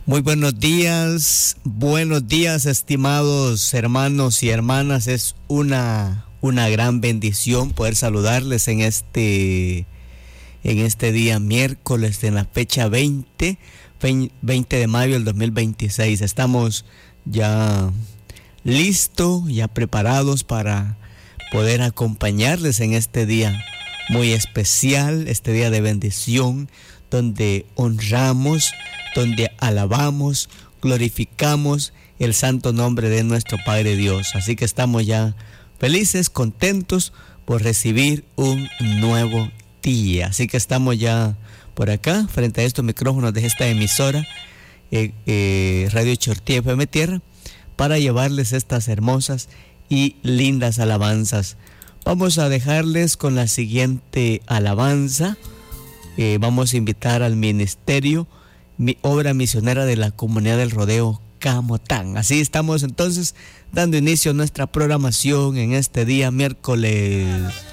Muy buenos días, estimados hermanos y hermanas. Es una gran bendición poder saludarles en este día miércoles, en la fecha 20 de mayo del 2026. Estamos ya listos, ya preparados para poder acompañarles en este día muy especial, este día de bendición, donde honramos, donde alabamos, glorificamos el santo nombre de nuestro Padre Dios. Así que estamos ya felices, contentos por recibir un nuevo día. Así que estamos ya por acá, frente a estos micrófonos de esta emisora, Radio Chortí FM Tierra, para llevarles estas hermosas y lindas alabanzas. Vamos a dejarles con la siguiente alabanza. Vamos a invitar al ministerio Obra Misionera de la Comunidad del Rodeo Camotán. Así estamos entonces dando inicio a nuestra programación en este día miércoles.